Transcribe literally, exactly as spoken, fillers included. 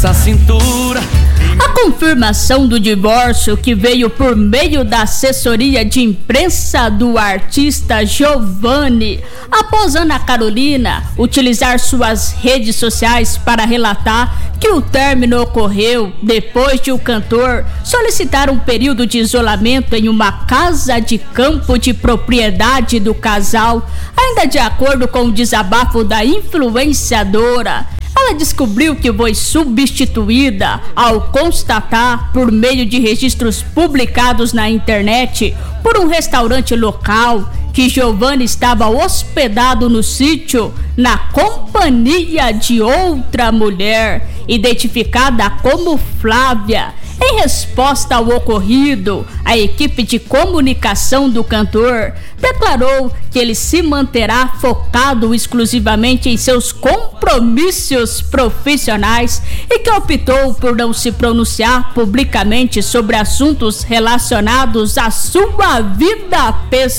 Essa cintura. A confirmação do divórcio, que veio por meio da assessoria de imprensa do artista Giovanni, após Ana Carolina utilizar suas redes sociais para relatar que o término ocorreu depois de o cantor solicitar um período de isolamento em uma casa de campo de propriedade do casal. Ainda de acordo com o desabafo da influenciadora, ela descobriu que foi substituída ao constatar, por meio de registros publicados na internet, por um restaurante local, que Giovanni estava hospedado no sítio na companhia de outra mulher, identificada como Flávia. Em resposta ao ocorrido, a equipe de comunicação do cantor declarou que ele se manterá focado exclusivamente em seus compromissos profissionais e que optou por não se pronunciar publicamente sobre assuntos relacionados à sua vida pessoal.